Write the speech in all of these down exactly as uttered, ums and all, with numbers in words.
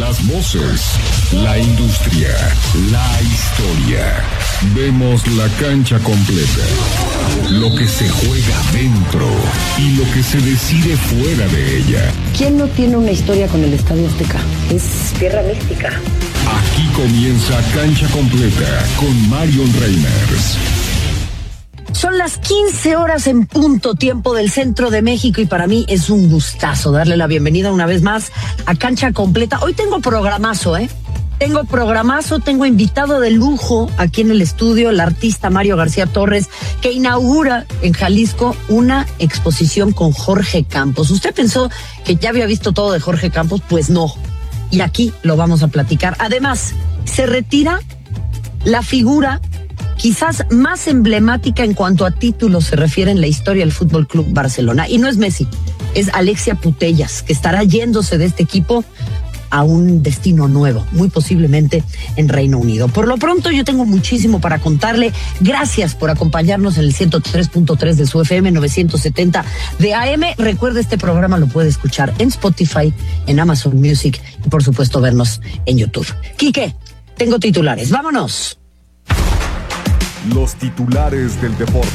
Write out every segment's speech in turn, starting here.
Las voces, la industria, la historia. Vemos la cancha completa. Lo que se juega dentro y lo que se decide fuera de ella. ¿Quién no tiene una historia con el Estadio Azteca? Es tierra mística. Aquí comienza Cancha Completa con Marion Reimers. Son las quince horas en punto, tiempo del centro de México, y para mí es un gustazo darle la bienvenida una vez más a Cancha Completa. Hoy tengo programazo, ¿eh? Tengo programazo, tengo invitado de lujo aquí en el estudio, el artista Mario García Torres, que inaugura en Jalisco una exposición con Jorge Campos. ¿Usted pensó que ya había visto todo de Jorge Campos? Pues no. Y aquí lo vamos a platicar. Además, se retira la figura quizás más emblemática en cuanto a títulos se refiere en la historia del Fútbol Club Barcelona. Y no es Messi, es Alexia Putellas, que estará yéndose de este equipo a un destino nuevo, muy posiblemente en Reino Unido. Por lo pronto, yo tengo muchísimo para contarle. Gracias por acompañarnos en el ciento tres punto tres de su F M, novecientos setenta de A M. Recuerde, este programa lo puede escuchar en Spotify, en Amazon Music y, por supuesto, vernos en YouTube. Quique, tengo titulares. ¡Vámonos! Los titulares del deporte.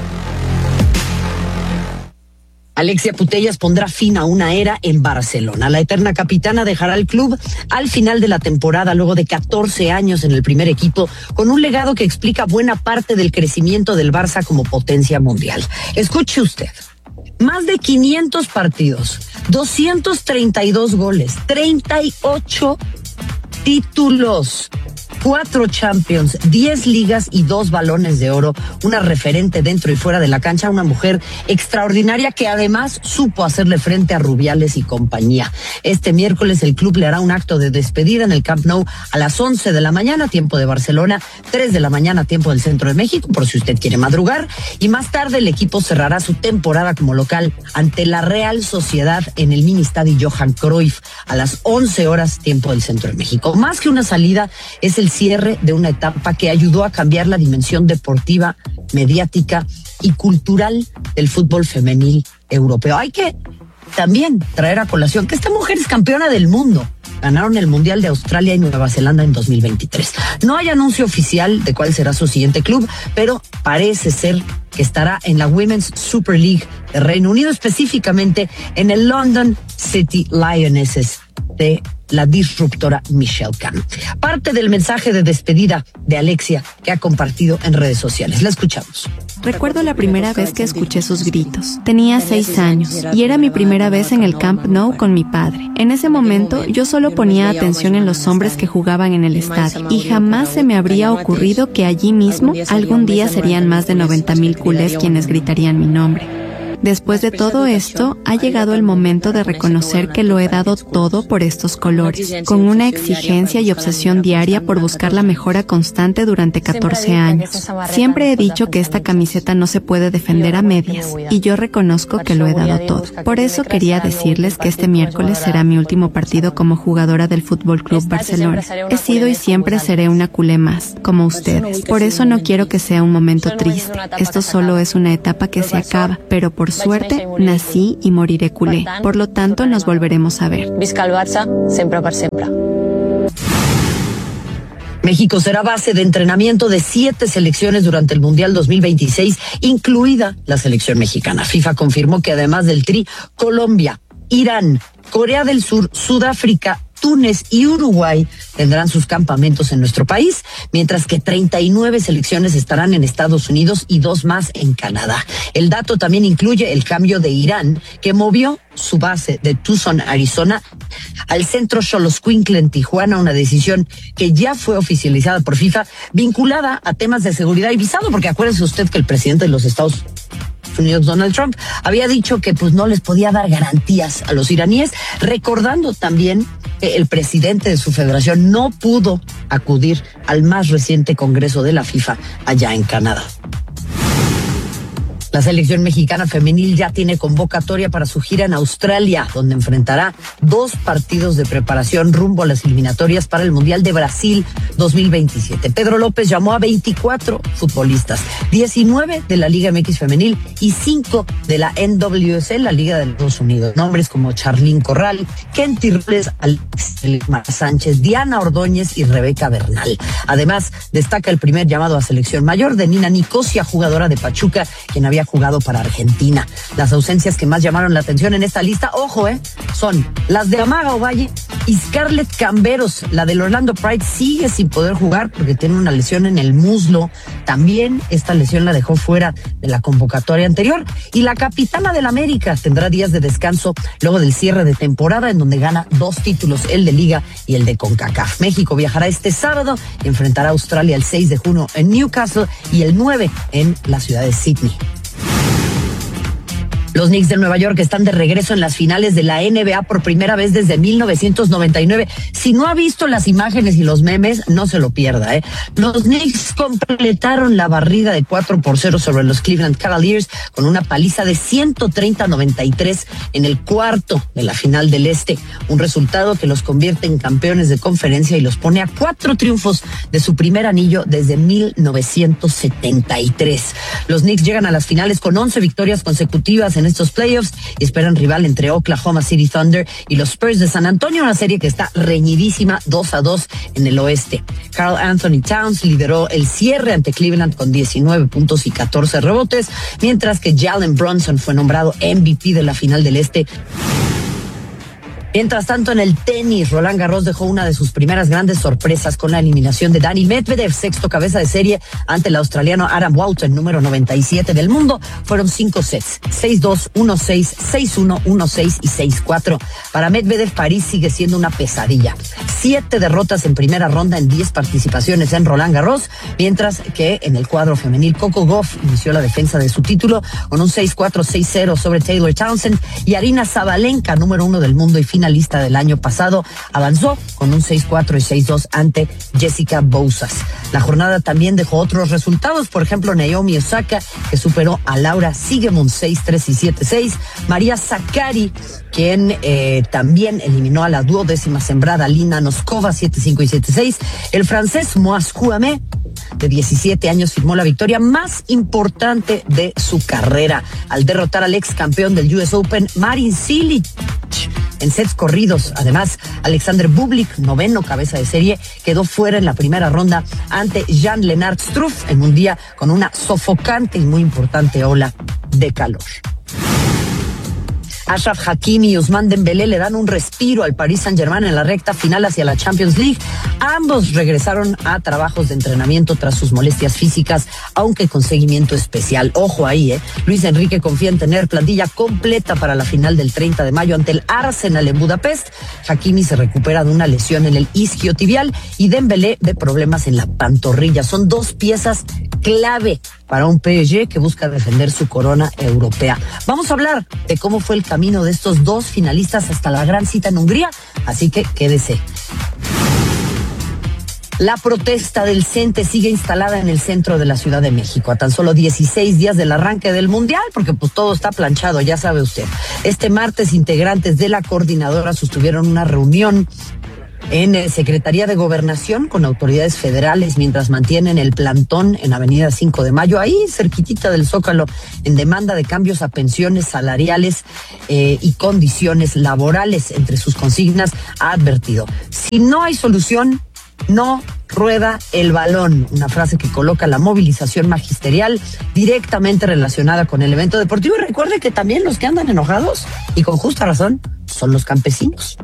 Alexia Putellas pondrá fin a una era en Barcelona. La eterna capitana dejará el club al final de la temporada, luego de catorce años en el primer equipo, con un legado que explica buena parte del crecimiento del Barça como potencia mundial. Escuche usted. Más de quinientos partidos, doscientos treinta y dos goles, treinta y ocho títulos, cuatro Champions, diez ligas y dos balones de oro, una referente dentro y fuera de la cancha, una mujer extraordinaria que además supo hacerle frente a Rubiales y compañía. Este miércoles el club le hará un acto de despedida en el Camp Nou a las once de la mañana, tiempo de Barcelona, tres de la mañana, tiempo del centro de México, por si usted quiere madrugar, y más tarde el equipo cerrará su temporada como local ante la Real Sociedad en el mini estadio Johan Cruyff a las once horas, tiempo del centro de México. Más que una salida, es el cierre de una etapa que ayudó a cambiar la dimensión deportiva, mediática y cultural del fútbol femenil europeo. Hay que también traer a colación que esta mujer es campeona del mundo. Ganaron el Mundial de Australia y Nueva Zelanda en dos mil veintitrés. No hay anuncio oficial de cuál será su siguiente club, pero parece ser que estará en la Women's Super League de Reino Unido, específicamente en el London City Lionesses de la disruptora Michelle Kahn. Parte del mensaje de despedida de Alexia que ha compartido en redes sociales. La escuchamos. Recuerdo la primera vez que escuché sus gritos. Tenía seis años y era mi primera vez en el Camp Nou con mi padre. En ese momento yo solo ponía atención en los hombres que jugaban en el estadio y jamás se me habría ocurrido que allí mismo algún día serían más de noventa mil culés quienes gritarían mi nombre. Después de todo esto, ha llegado el momento de reconocer que lo he dado todo por estos colores, con una exigencia y obsesión diaria por buscar la mejora constante durante catorce años. Siempre he dicho que esta camiseta no se puede defender a medias, y yo reconozco que lo he dado todo. Por eso quería decirles que este miércoles será mi último partido como jugadora del Fútbol Club Barcelona. He sido y siempre seré una culé más, como ustedes. Por eso no quiero que sea un momento triste. Esto solo es una etapa que se acaba, pero por suerte, nací y moriré culé. Por lo tanto, nos volveremos a ver. Visca el Barça, sempre per sempre. México será base de entrenamiento de siete selecciones durante el Mundial dos mil veintiséis, incluida la selección mexicana. FIFA confirmó que además del Tri, Colombia, Irán, Corea del Sur, Sudáfrica, Túnez y Uruguay tendrán sus campamentos en nuestro país, mientras que treinta y nueve selecciones estarán en Estados Unidos y dos más en Canadá. El dato también incluye el cambio de Irán, que movió su base de Tucson, Arizona, al centro Xoloscuincle en Tijuana, una decisión que ya fue oficializada por FIFA, vinculada a temas de seguridad y visado, porque acuérdese usted que el presidente de los Estados Unidos, Donald Trump, había dicho que pues no les podía dar garantías a los iraníes, recordando también que el presidente de su federación no pudo acudir al más reciente congreso de la FIFA allá en Canadá. La selección mexicana femenil ya tiene convocatoria para su gira en Australia, donde enfrentará dos partidos de preparación rumbo a las eliminatorias para el Mundial de Brasil dos mil veintisiete. Pedro López llamó a veinticuatro futbolistas, diecinueve de la Liga M X femenil y cinco de la N W S L, la Liga de los Estados Unidos. Nombres como Charlín Corral, Kenty Robles, Alex Mar Sánchez, Diana Ordóñez y Rebeca Bernal. Además, destaca el primer llamado a selección mayor de Nina Nicosia, jugadora de Pachuca, quien había jugado para Argentina. Las ausencias que más llamaron la atención en esta lista, ojo, eh, son las de Amaga Ovalle y Scarlett Camberos. La del Orlando Pride sigue sin poder jugar porque tiene una lesión en el muslo. También esta lesión la dejó fuera de la convocatoria anterior. Y la capitana del América tendrá días de descanso luego del cierre de temporada, en donde gana dos títulos, el de Liga y el de CONCACAF. México viajará este sábado y enfrentará a Australia el seis de junio en Newcastle y el nueve en la ciudad de Sydney. Los Knicks de Nueva York están de regreso en las finales de la N B A por primera vez desde mil novecientos noventa y nueve. Si no ha visto las imágenes y los memes, no se lo pierda, ¿eh? Los Knicks completaron la barrida de cuatro por cero sobre los Cleveland Cavaliers con una paliza de ciento treinta a noventa y tres en el cuarto de la final del Este. Un resultado que los convierte en campeones de conferencia y los pone a cuatro triunfos de su primer anillo desde mil novecientos setenta y tres. Los Knicks llegan a las finales con once victorias consecutivas en estos playoffs y esperan rival entre Oklahoma City Thunder y los Spurs de San Antonio, una serie que está reñidísima dos a dos en el oeste. Karl Anthony Towns lideró el cierre ante Cleveland con diecinueve puntos y catorce rebotes, mientras que Jalen Brunson fue nombrado M V P de la final del este. Mientras tanto, en el tenis, Roland Garros dejó una de sus primeras grandes sorpresas con la eliminación de Dani Medvedev, sexto cabeza de serie, ante el australiano Adam Walton, número noventa y siete del mundo. Fueron cinco sets, seis dos, uno seis, seis uno, uno seis y seis cuatro. Para Medvedev, París sigue siendo una pesadilla. Siete derrotas en primera ronda en diez participaciones en Roland Garros, mientras que en el cuadro femenil, Coco Gauff inició la defensa de su título con un seis cuatro, seis cero sobre Taylor Townsend, y Arina Sabalenka, número uno del mundo y final lista del año pasado, avanzó con un seis cuatro y seis dos ante Jessica Bouzas. La jornada también dejó otros resultados, por ejemplo, Naomi Osaka, que superó a Laura Siegemund seis tres y siete seis, María Sakkari, quien eh, también eliminó a la duodécima sembrada Lina Noskova siete cinco y siete seis, el francés Moaz Kouamé, de diecisiete años, firmó la victoria más importante de su carrera al derrotar al ex campeón del U S Open, Marin Cilic, en sets corridos. Además, Alexander Bublik, noveno cabeza de serie, quedó fuera en la primera ronda ante Jan-Lennard Struff en un día con una sofocante y muy importante ola de calor. Achraf Hakimi y Ousmane Dembélé le dan un respiro al Paris Saint-Germain en la recta final hacia la Champions League. Ambos regresaron a trabajos de entrenamiento tras sus molestias físicas, aunque con seguimiento especial. Ojo ahí, ¿eh? Luis Enrique confía en tener plantilla completa para la final del treinta de mayo ante el Arsenal en Budapest. Hakimi se recupera de una lesión en el isquiotibial y Dembélé de problemas en la pantorrilla. Son dos piezas clave para un P S G que busca defender su corona europea. Vamos a hablar de cómo fue el camino de estos dos finalistas hasta la gran cita en Hungría, así que quédese. La protesta del CENTE sigue instalada en el centro de la Ciudad de México, a tan solo dieciséis días del arranque del Mundial, porque pues todo está planchado, ya sabe usted. Este martes, integrantes de la coordinadora sostuvieron una reunión en Secretaría de Gobernación con autoridades federales mientras mantienen el plantón en Avenida cinco de mayo, ahí cerquitita del Zócalo, en demanda de cambios a pensiones salariales eh, y condiciones laborales. Entre sus consignas ha advertido: si no hay solución, no rueda el balón, una frase que coloca la movilización magisterial directamente relacionada con el evento deportivo. Y recuerde que también los que andan enojados, y con justa razón, son los campesinos.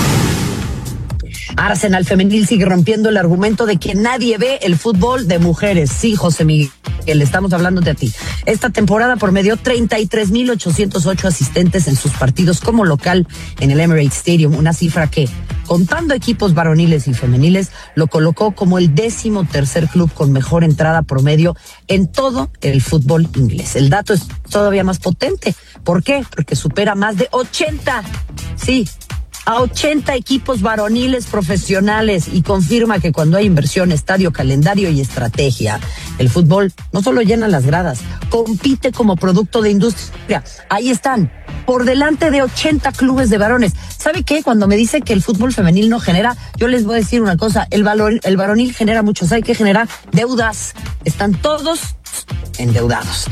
Arsenal femenil sigue rompiendo el argumento de que nadie ve el fútbol de mujeres. Sí, José Miguel, le estamos hablando de a ti. Esta temporada promedió treinta y tres mil ochocientos ocho asistentes en sus partidos como local en el Emirates Stadium, una cifra que, contando equipos varoniles y femeniles, lo colocó como el décimo tercer club con mejor entrada promedio en todo el fútbol inglés. El dato es todavía más potente. ¿Por qué? Porque supera más de ochenta, sí, a ochenta equipos varoniles profesionales, y confirma que cuando hay inversión, estadio, calendario y estrategia, el fútbol no solo llena las gradas, compite como producto de industria. Ahí están, por delante de ochenta clubes de varones. ¿Sabe qué? Cuando me dicen que el fútbol femenil no genera, yo les voy a decir una cosa: el, valor, el varonil genera mucho. ¿Sabe qué genera? Deudas. Están todos endeudados.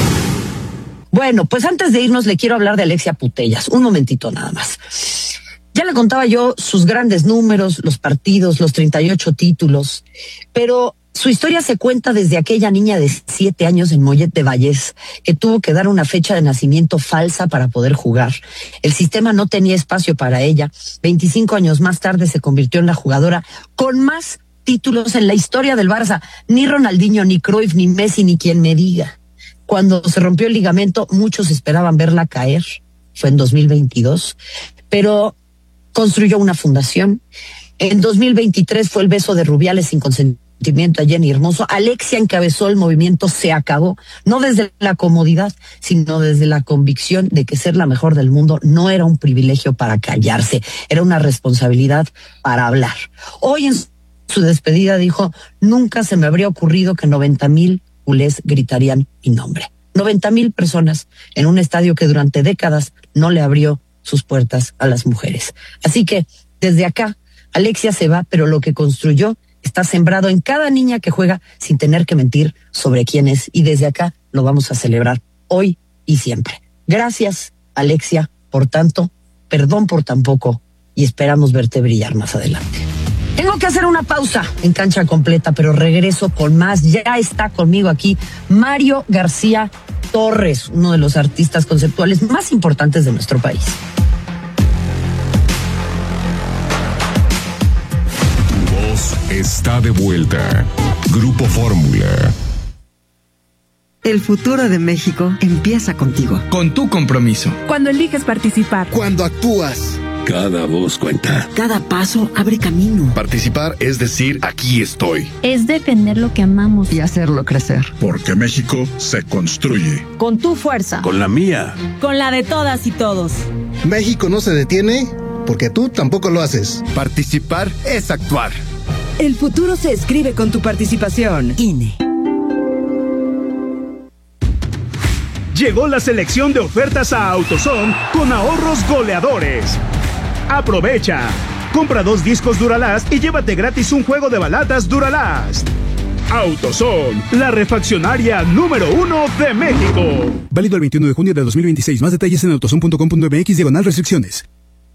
Bueno, pues antes de irnos le quiero hablar de Alexia Putellas. Un momentito nada más. Ya le contaba yo sus grandes números, los partidos, los treinta y ocho títulos, pero su historia se cuenta desde aquella niña de siete años en Mollet de Vallés, que tuvo que dar una fecha de nacimiento falsa para poder jugar. El sistema no tenía espacio para ella. veinticinco años más tarde se convirtió en la jugadora con más títulos en la historia del Barça. Ni Ronaldinho, ni Cruyff, ni Messi, ni quien me diga. Cuando se rompió el ligamento, muchos esperaban verla caer. Fue en dos mil veintidós, pero construyó una fundación. En dos mil veintitrés fue el beso de Rubiales sin consentimiento a Jenny Hermoso. Alexia encabezó el movimiento Se Acabó, no desde la comodidad, sino desde la convicción de que ser la mejor del mundo no era un privilegio para callarse, era una responsabilidad para hablar. Hoy en su despedida dijo: nunca se me habría ocurrido que noventa mil culés gritarían mi nombre. noventa mil personas en un estadio que durante décadas no le abrió sus puertas a las mujeres. Así que desde acá, Alexia se va, pero lo que construyó está sembrado en cada niña que juega sin tener que mentir sobre quién es. Y desde acá lo vamos a celebrar hoy y siempre. Gracias, Alexia, por tanto, perdón por tan poco, y esperamos verte brillar más adelante. Tengo que hacer una pausa en Cancha Completa, pero regreso con más. Ya está conmigo aquí Mario García Torres, uno de los artistas conceptuales más importantes de nuestro país. Tu voz está de vuelta. Grupo Fórmula. El futuro de México empieza contigo. Con tu compromiso. Cuando eliges participar. Cuando actúas. Cada voz cuenta. Cada paso abre camino. Participar es decir, aquí estoy. Es defender lo que amamos y hacerlo crecer. Porque México se construye. Con tu fuerza. Con la mía. Con la de todas y todos. México no se detiene porque tú tampoco lo haces. Participar es actuar. El futuro se escribe con tu participación. I N E. Llegó la selección de ofertas a AutoZone con ahorros goleadores. Aprovecha. Compra dos discos Duralast y llévate gratis un juego de balatas Duralast. AutoZone, la refaccionaria número uno de México. Válido el veintiuno de junio de dos mil veintiséis. Más detalles en autozone punto com punto m x diagonal restricciones.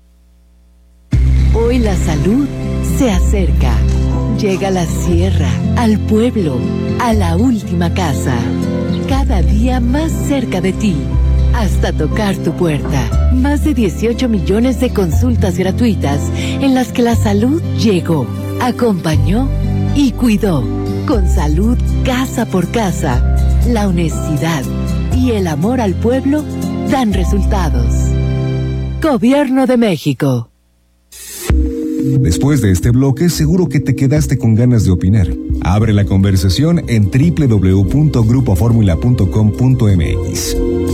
Hoy la salud se acerca. Llega a la sierra, al pueblo, a la última casa. Cada día más cerca de ti, hasta tocar tu puerta. Más de dieciocho millones de consultas gratuitas en las que la salud llegó, acompañó y cuidó. Con salud casa por casa, la honestidad y el amor al pueblo dan resultados. Gobierno de México. Después de este bloque, seguro que te quedaste con ganas de opinar. Abre la conversación en doble u doble u doble u punto grupo fórmula punto com punto m x.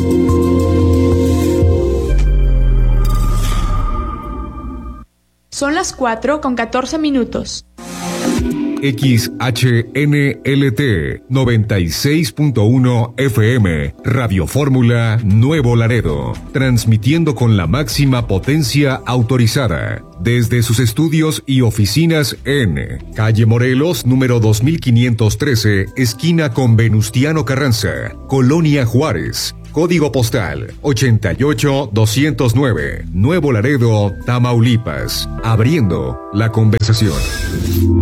Son las cuatro con catorce minutos. X H N L T noventa y seis punto uno F M, Radio Fórmula Nuevo Laredo, transmitiendo con la máxima potencia autorizada desde sus estudios y oficinas en Calle Morelos, número dos mil quinientos trece, esquina con Venustiano Carranza, Colonia Juárez. Código postal ochenta y ocho doscientos nueve, Nuevo Laredo, Tamaulipas. Abriendo la conversación.